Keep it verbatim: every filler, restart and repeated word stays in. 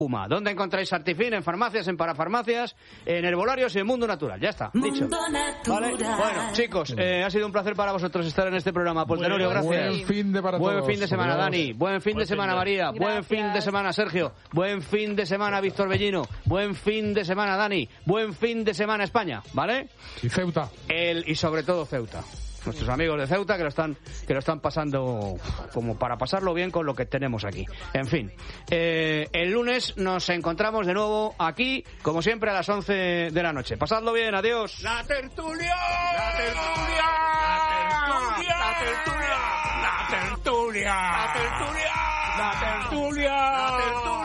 Puma. ¿Dónde encontráis Artifin? En farmacias, en parafarmacias, en herbolarios y en Mundo Natural. Ya está, dicho. ¿Vale? Bueno, chicos, eh, ha sido un placer para vosotros estar en este programa. Pues Tenorio, gracias. Buen fin de para Buen todos. fin de semana, Dani. Buen fin de semana, María. Buen fin de semana, Sergio. Buen fin de semana, Víctor Bellino. Buen fin de semana, Dani. Buen fin de semana, España. ¿Vale? Y Ceuta. El, y sobre todo Ceuta. Nuestros amigos de Ceuta que lo están que lo están pasando como para pasarlo bien con lo que tenemos aquí. En fin, eh, el lunes nos encontramos de nuevo aquí, como siempre, a las once de la noche. Pasadlo bien, adiós. ¡La tertulia! ¡La tertulia! ¡La tertulia! ¡La tertulia! ¡La tertulia! ¡La tertulia! ¡La tertulia!